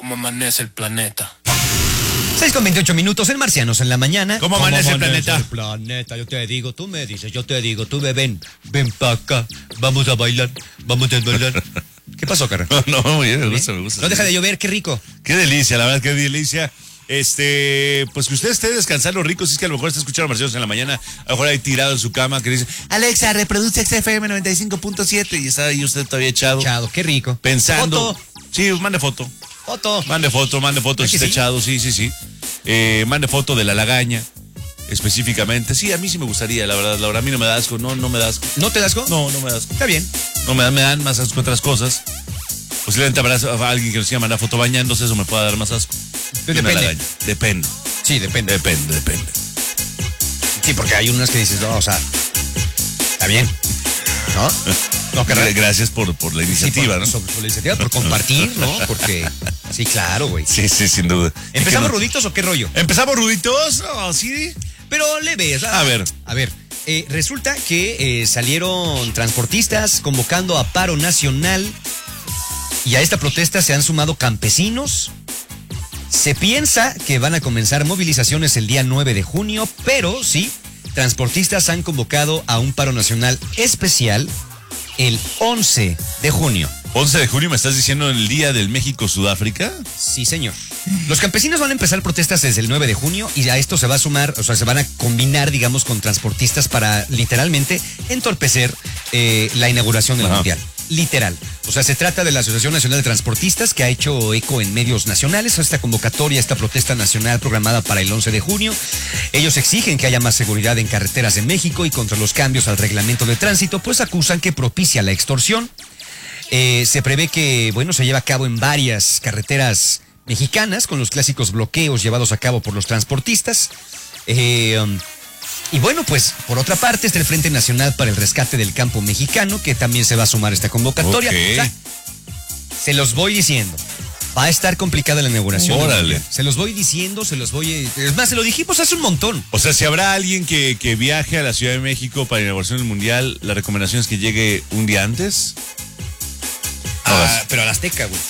¿Cómo amanece el planeta? 6:28 en Marcianos en la mañana. ¿Cómo amanece el planeta? El planeta, yo te digo, tú me dices, yo te digo, tú ven pa' acá, vamos a bailar. ¿Qué pasó, Carlos? No, muy bien, me gusta. No deja de llover, qué rico. Qué delicia, la verdad, qué delicia. Pues que usted esté descansando rico, si es que a lo mejor está escuchando Marcianos en la mañana, a lo mejor ahí tirado en su cama, que dice, Alexa, reproduce XFM 95.7, y está ahí usted todavía echado. Qué rico. Pensando. Foto. Sí, mande foto. Mande foto, si está echado, sí. Mande foto de la lagaña, específicamente. Sí, a mí sí me gustaría, la verdad, a mí no me da asco, no me da asco. ¿No te das asco? No me da asco. Está bien. No me dan más asco otras cosas. Posiblemente habrá alguien que nos quiera mandar foto bañándose, eso me puede dar más asco. Depende. Depende. Sí, depende. Sí, porque hay unas que dices, no, o sea, está bien, ¿no? No, gracias por la iniciativa, ¿no? Por la iniciativa, por compartir, ¿no? Porque, sí, claro, güey. Sí, sin duda. ¿Empezamos ruditos o qué rollo? ¿Empezamos ruditos? No, sí. Pero leves. A ver. Resulta que salieron transportistas convocando a paro nacional y a esta protesta se han sumado campesinos. Se piensa que van a comenzar movilizaciones el día 9 de junio, pero sí, transportistas han convocado a un paro nacional especial el 11 de junio. 11 de junio, ¿me estás diciendo el día del México-Sudáfrica? Sí, señor. Los campesinos van a empezar protestas desde el 9 de junio y a esto se va a sumar, o sea, se van a combinar, digamos, con transportistas para literalmente entorpecer la inauguración del Mundial. Literal. O sea, se trata de la Asociación Nacional de Transportistas que ha hecho eco en medios nacionales a esta convocatoria, esta protesta nacional programada para el 11 de junio. Ellos exigen que haya más seguridad en carreteras de México y contra los cambios al reglamento de tránsito, pues acusan que propicia la extorsión. Se prevé que, se lleva a cabo en varias carreteras mexicanas con los clásicos bloqueos llevados a cabo por los transportistas. Y pues por otra parte está el Frente Nacional para el Rescate del Campo Mexicano, que también se va a sumar a esta convocatoria. Okay. O sea, se los voy diciendo. Va a estar complicada la inauguración. Órale. Se los voy diciendo, es más, se lo dijimos hace un montón. O sea, si habrá alguien que viaje a la Ciudad de México para la inauguración del Mundial, la recomendación es que llegue un día antes. Pero a la Azteca, güey.